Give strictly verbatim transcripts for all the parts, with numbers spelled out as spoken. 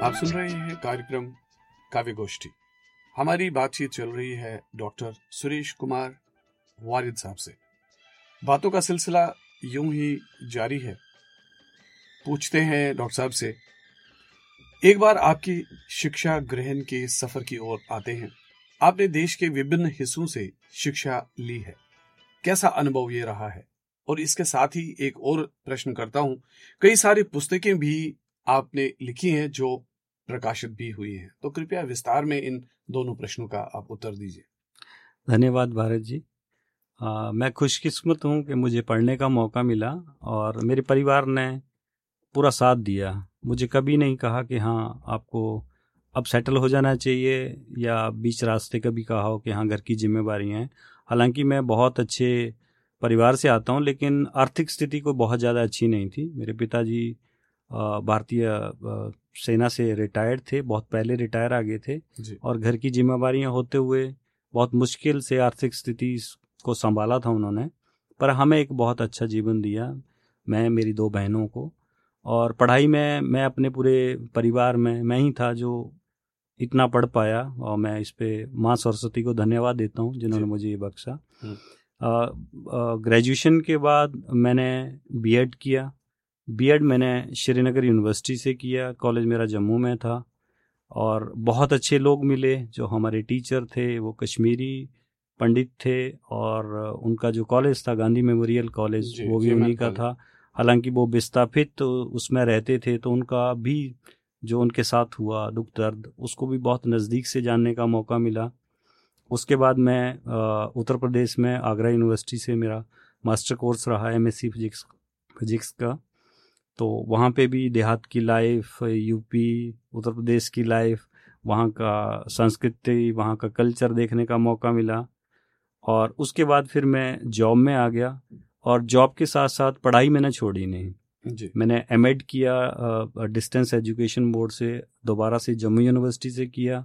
आप सुन रहे हैं कार्यक्रम काव्य गोष्ठी। हमारी बातचीत चल रही है डॉक्टर सुरेश कुमार वारिद साहब से। बातों का सिलसिला यूं ही जारी है। पूछते हैं डॉक्टर साहब से, एक बार आपकी शिक्षा ग्रहण के सफर की ओर आते हैं। आपने देश के विभिन्न हिस्सों से शिक्षा ली है, कैसा अनुभव ये रहा है? और इसके साथ ही एक और प्रश्न करता हूं, कई सारी पुस्तकें भी आपने लिखी हैं जो प्रकाशित भी हुई हैं, तो कृपया विस्तार में इन दोनों प्रश्नों का आप उत्तर दीजिए। धन्यवाद भारत जी। आ, मैं खुशकिस्मत हूँ कि मुझे पढ़ने का मौका मिला और मेरे परिवार ने पूरा साथ दिया। मुझे कभी नहीं कहा कि हाँ आपको अब सेटल हो जाना चाहिए, या बीच रास्ते कभी कहा हो कि हाँ घर की जिम्मेवारी हैं। हालांकि मैं बहुत अच्छे परिवार से आता हूँ, लेकिन आर्थिक स्थिति को बहुत ज़्यादा अच्छी नहीं थी। मेरे पिताजी भारतीय सेना से रिटायर्ड थे, बहुत पहले रिटायर आ गए थे, और घर की जिम्मेवारियां होते हुए बहुत मुश्किल से आर्थिक स्थिति को संभाला था उन्होंने। पर हमें एक बहुत अच्छा जीवन दिया, मैं मेरी दो बहनों को। और पढ़ाई में मैं अपने पूरे परिवार में मैं ही था जो इतना पढ़ पाया, और मैं इस पे माँ सरस्वती को धन्यवाद देता हूँ जिन्होंने मुझे ये बख्शा। ग्रेजुएशन के बाद मैंने बीएड किया। बीएड मैंने श्रीनगर यूनिवर्सिटी से किया। कॉलेज मेरा जम्मू में था, और बहुत अच्छे लोग मिले। जो हमारे टीचर थे वो कश्मीरी पंडित थे, और उनका जो कॉलेज था गांधी मेमोरियल कॉलेज, वो भी उन्हीं का था। हालांकि वो विस्थापित तो उसमें रहते थे, तो उनका भी जो उनके साथ हुआ दुख दर्द, उसको भी बहुत नज़दीक से जानने का मौका मिला। उसके बाद मैं उत्तर प्रदेश में आगरा यूनिवर्सिटी से मेरा मास्टर कोर्स रहा M S C physics physics का। तो वहाँ पे भी देहात की लाइफ, यूपी उत्तर प्रदेश की लाइफ, वहाँ का संस्कृति, वहाँ का कल्चर देखने का मौका मिला। और उसके बाद फिर मैं जॉब में आ गया, और जॉब के साथ साथ पढ़ाई मैंने छोड़ी नहीं जी। मैंने एमएड किया डिस्टेंस एजुकेशन बोर्ड से, दोबारा से जम्मू यूनिवर्सिटी से किया।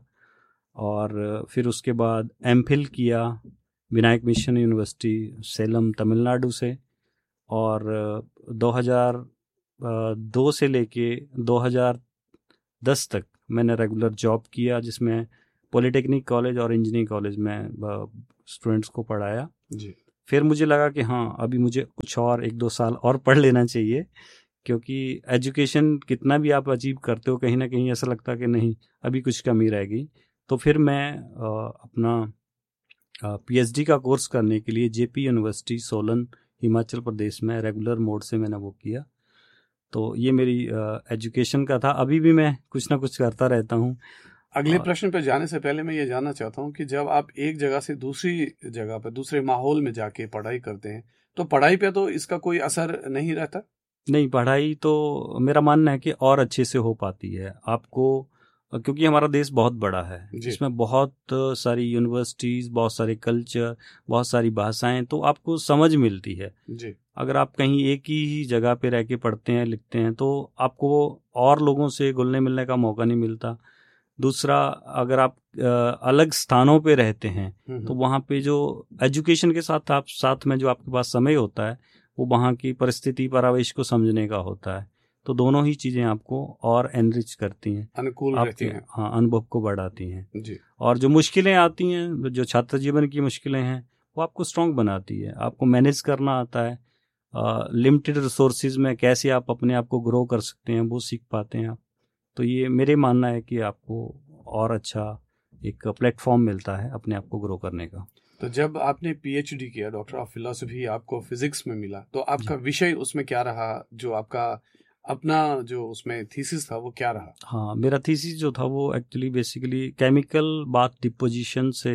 और फिर उसके बाद एमफिल किया विनायक मिशन यूनिवर्सिटी सेलम तमिलनाडु से। और दो हज़ार दो से लेके दो हज़ार दस तक मैंने रेगुलर जॉब किया, जिसमें पॉलिटेक्निक कॉलेज और इंजीनियरिंग कॉलेज में स्टूडेंट्स को पढ़ाया जी। फिर मुझे लगा कि हाँ अभी मुझे कुछ और एक दो साल और पढ़ लेना चाहिए, क्योंकि एजुकेशन कितना भी आप अचीव करते हो, कहीं ना कहीं ऐसा लगता कि नहीं अभी कुछ कमी रह गई। तो फिर मैं अपना पीएचडी का कोर्स करने के लिए जेपी यूनिवर्सिटी सोलन हिमाचल प्रदेश में रेगुलर मोड से मैंने वो किया। तो ये मेरी एजुकेशन का था। अभी भी मैं कुछ ना कुछ करता रहता हूँ। अगले प्रश्न पर जाने से पहले मैं ये जानना चाहता हूँ कि जब आप एक जगह से दूसरी जगह पर दूसरे माहौल में जाके पढ़ाई करते हैं, तो पढ़ाई पे तो इसका कोई असर नहीं रहता? नहीं, पढ़ाई तो मेरा मानना है कि और अच्छे से हो पाती है आपको, क्योंकि हमारा देश बहुत बड़ा है, इसमें बहुत सारी यूनिवर्सिटीज़, बहुत सारे कल्चर, बहुत सारी भाषाएं, तो आपको समझ मिलती है जी। अगर आप कहीं एक ही जगह पे रह के पढ़ते हैं लिखते हैं तो आपको और लोगों से घुलने मिलने का मौका नहीं मिलता। दूसरा, अगर आप अलग स्थानों पे रहते हैं तो वहाँ पे जो एजुकेशन के साथ आप साथ में जो आपके पास समय होता है वो वहाँ की परिस्थिति परिवेश को समझने का होता है। तो दोनों ही चीजें आपको और एनरिच करती हैं, अनुकूल रहती हैं, हाँ अनुभव को बढ़ाती हैं जी। और जो मुश्किलें आती हैं, जो छात्र जीवन की मुश्किलें हैं, वो आपको स्ट्रांग बनाती है। आपको मैनेज करना आता है, लिमिटेड रिसोर्सेज में कैसे आप अपने आप को ग्रो कर सकते हैं वो सीख पाते हैं आप। तो ये मेरे मानना है कि आपको और अच्छा एक प्लेटफॉर्म मिलता है अपने आप को ग्रो करने का। तो जब आपने पीएचडी किया, डॉक्टर ऑफ फिलॉसफी आपको फिजिक्स में मिला, तो आपका विषय उसमें क्या रहा? जो आपका अपना जो उसमें थीसिस था वो क्या रहा? हाँ, मेरा थीसिस जो था वो actually basically chemical bath deposition से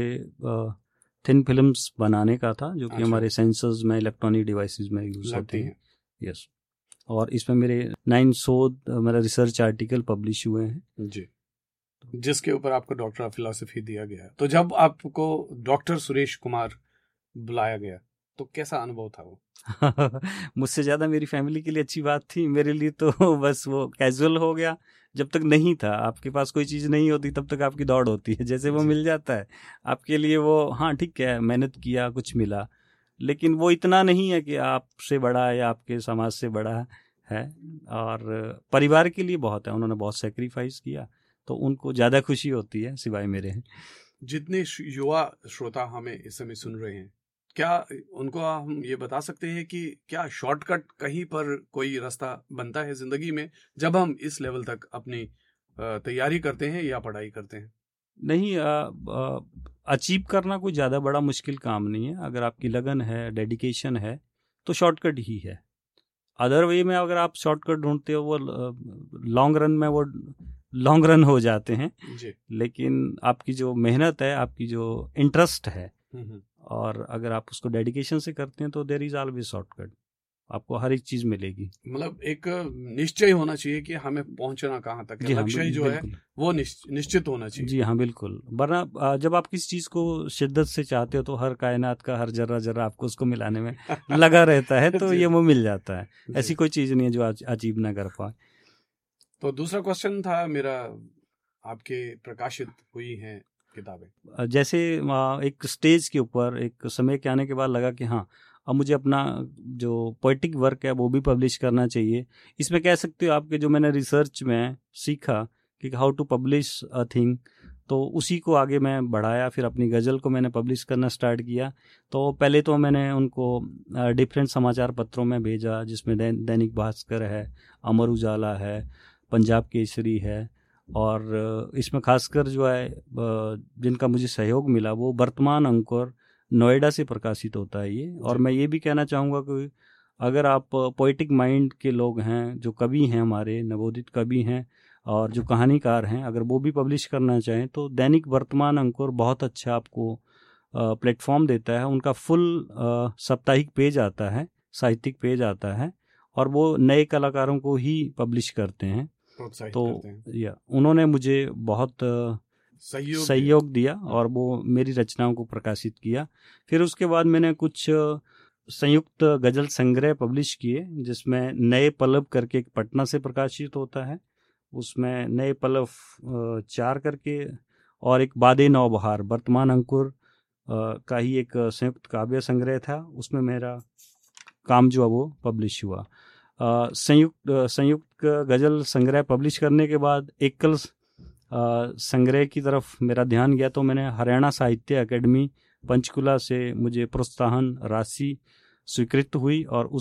थिन फिल्म्स बनाने का था, जो कि हमारे सेंसर्स में, इलेक्ट्रॉनिक डिवाइसेस में यूज होते हैं। यस, और इसमें मेरे नाइन शोध मेरा रिसर्च आर्टिकल पब्लिश हुए हैं जी, जिसके ऊपर आपको डॉक्टर ऑफ फिलॉसफी दिया गया। तो जब आपको डॉक्टर सुरेश कुमार बुलाया गया तो कैसा अनुभव था वो? मुझसे ज्यादा मेरी फैमिली के लिए अच्छी बात थी, मेरे लिए तो बस वो कैजुअल हो गया। जब तक नहीं था, आपके पास कोई चीज नहीं होती तब तक आपकी दौड़ होती है, जैसे वो मिल जाता है आपके लिए वो हाँ ठीक है, मेहनत किया कुछ मिला, लेकिन वो इतना नहीं है कि आपसे बड़ा है या आपके समाज से बड़ा है और परिवार के लिए बहुत है। उन्होंने बहुत सेक्रीफाइस किया, तो उनको ज़्यादा खुशी होती है सिवाय मेरे। जितने युवा श्रोता हमें इस समय सुन रहे हैं, क्या उनको हम ये बता सकते हैं कि क्या शॉर्टकट कहीं पर कोई रास्ता बनता है जिंदगी में जब हम इस लेवल तक अपनी तैयारी करते हैं या पढ़ाई करते हैं? नहीं, अचीव करना कोई ज़्यादा बड़ा मुश्किल काम नहीं है। अगर आपकी लगन है, डेडिकेशन है, तो शॉर्टकट ही है। अदर वे में अगर आप शॉर्टकट ढूंढते हो, वो लॉन्ग रन में वो लॉन्ग रन हो जाते हैं जी। लेकिन आपकी जो मेहनत है, आपकी जो इंटरेस्ट है, और अगर आप उसको डेडिकेशन से करते हैं तो देयर इज ऑलवेज शॉर्टकट, आपको हर एक चीज मिलेगी। मतलब एक निश्चय होना चाहिए कि हमें पहुंचना कहाँ तक है, लक्ष्य जो है वो निश्चित होना चाहिए। जी हाँ, बिल्कुल। वरना जब आप किसी चीज को शिद्दत से चाहते हो तो हर कायनात का हर जर्रा जर्रा आपको उसको मिलाने में लगा रहता है, तो ये वो मिल जाता है। ऐसी कोई चीज नहीं है जो अचीव ना कर पाए। तो दूसरा क्वेश्चन था मेरा, आपके प्रकाशित हुई हैं किताबें? जैसे एक स्टेज के ऊपर एक समय के आने के बाद लगा कि हाँ, अब मुझे अपना जो पोएटिक वर्क है वो भी पब्लिश करना चाहिए। इसमें कह सकते हो आपके जो मैंने रिसर्च में सीखा कि how to publish a thing, तो उसी को आगे मैं बढ़ाया। फिर अपनी गज़ल को मैंने पब्लिश करना स्टार्ट किया। तो पहले तो मैंने उनको डिफरेंट समाचार पत्रों में भेजा, जिसमें दैनिक भास्कर है, अमर उजाला है, पंजाब केसरी है, और इसमें खासकर जो है जिनका मुझे सहयोग मिला वो वर्तमान अंकुर नोएडा से प्रकाशित होता है ये। और मैं ये भी कहना चाहूँगा कि अगर आप पोएटिक माइंड के लोग हैं, जो कवि हैं, हमारे नवोदित कवि हैं और जो कहानीकार हैं, अगर वो भी पब्लिश करना चाहें तो दैनिक वर्तमान अंकुर बहुत अच्छा आपको प्लेटफॉर्म देता है। उनका फुल साप्ताहिक पेज आता है, साहित्यिक पेज आता है, और वो नए कलाकारों को ही पब्लिश करते हैं। तो या उन्होंने मुझे बहुत सहयोग, सहयोग दिया और वो मेरी रचनाओं को प्रकाशित किया। फिर उसके बाद मैंने कुछ संयुक्त गजल संग्रह पब्लिश किए, जिसमें नए पल्लव करके एक पटना से प्रकाशित होता है, उसमें नए पल्लव चार करके, और एक बादे नौबहार वर्तमान अंकुर का ही एक संयुक्त काव्य संग्रह था, उसमें मेरा काम जो है वो पब्लिश हुआ। संयुक्त संयुक्त गजल संग्रह पब्लिश करने के बाद एकल संग्रह की तरफ मेरा ध्यान गया, तो मैंने हरियाणा साहित्य अकेडमी पंचकुला से मुझे प्रोत्साहन राशि स्वीकृत हुई और उस